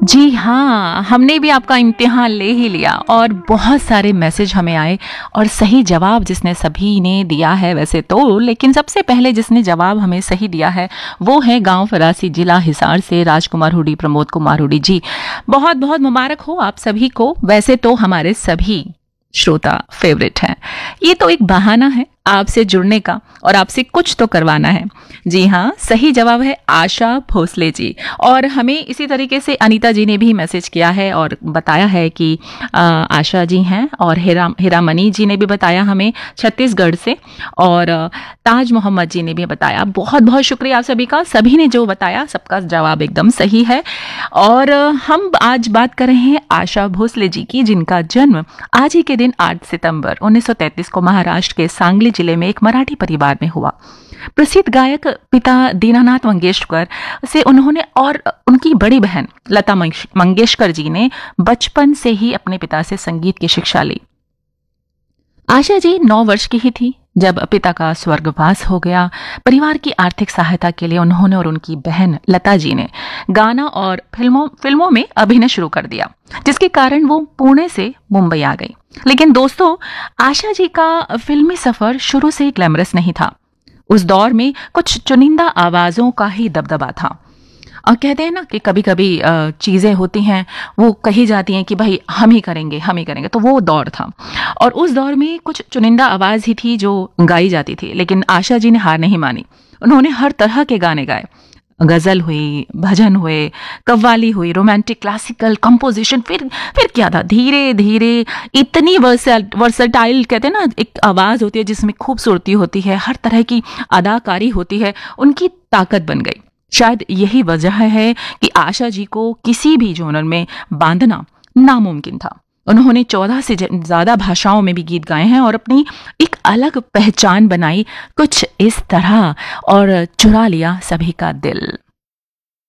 जी हाँ, हमने भी आपका इम्तिहान ले ही लिया और बहुत सारे मैसेज हमें आए और सही जवाब जिसने सभी ने दिया है वैसे तो, लेकिन सबसे पहले जिसने जवाब हमें सही दिया है वो है गांव फरासी जिला हिसार से राजकुमार हुडी, प्रमोद कुमार हुडी जी। बहुत बहुत मुबारक हो आप सभी को। वैसे तो हमारे सभी श्रोता फेवरेट हैं, ये तो एक बहाना है आपसे जुड़ने का और आपसे कुछ तो करवाना है। जी हाँ, सही जवाब है आशा भोसले जी। और हमें इसी तरीके से अनीता जी ने भी मैसेज किया है और बताया है कि आशा जी हैं, और हीरामणि जी ने भी बताया हमें छत्तीसगढ़ से, और ताज मोहम्मद जी ने भी बताया। बहुत बहुत शुक्रिया आप सभी का, सभी ने जो बताया सबका जवाब एकदम सही है। और हम आज बात कर रहे हैं आशा भोसले जी की, जिनका जन्म आज ही के दिन 8 सितंबर 1933 को महाराष्ट्र के सांगली जिले में एक मराठी परिवार में हुआ। प्रसिद्ध गायक पिता दीनानाथ मंगेशकर से उन्होंने और उनकी बड़ी बहन लता मंगेशकर जी ने बचपन से ही अपने पिता से संगीत की शिक्षा ली। आशा जी 9 वर्ष की ही थी जब पिता का स्वर्गवास हो गया। परिवार की आर्थिक सहायता के लिए उन्होंने और उनकी बहन लता जी ने गाना और फिल्मों में अभिनय शुरू कर दिया, जिसके कारण वो पुणे से मुंबई आ गई। लेकिन दोस्तों, आशा जी का फिल्मी सफर शुरू से ग्लैमरस नहीं था। उस दौर में कुछ चुनिंदा आवाजों का ही दबदबा था। और कहते हैं ना कि कभी कभी चीज़ें होती हैं, वो कही जाती हैं कि भाई हम ही करेंगे हम ही करेंगे, तो वो दौर था। और उस दौर में कुछ चुनिंदा आवाज़ ही थी जो गाई जाती थी, लेकिन आशा जी ने हार नहीं मानी। उन्होंने हर तरह के गाने गाए। गज़ल हुई, भजन हुए, कव्वाली हुई, रोमांटिक, क्लासिकल, कंपोजिशन, फिर क्या था, धीरे धीरे इतनी वर्सटाइल, कहते हैं ना, एक आवाज़ होती है जिसमें खूबसूरती होती है, हर तरह की अदाकारी होती है, उनकी ताकत बन गई। शायद यही वजह है कि आशा जी को किसी भी जोनर में बांधना नामुमकिन था। उन्होंने 14 से ज्यादा भाषाओं में भी गीत गाए हैं और अपनी एक अलग पहचान बनाई, कुछ इस तरह, और चुरा लिया सभी का दिल।